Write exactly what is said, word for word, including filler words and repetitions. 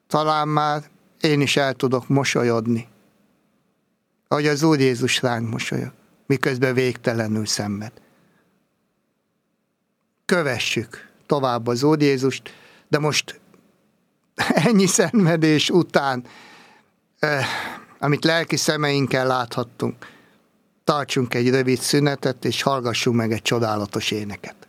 talán már én is el tudok mosolyodni, ahogy az Úr Jézus ránk mosolyog, miközben végtelenül szenved. Kövessük tovább az Úr Jézust, de most ennyi szenvedés után, eh, amit lelki szemeinkkel láthattunk, tartsunk egy rövid szünetet, és hallgassunk meg egy csodálatos éneket.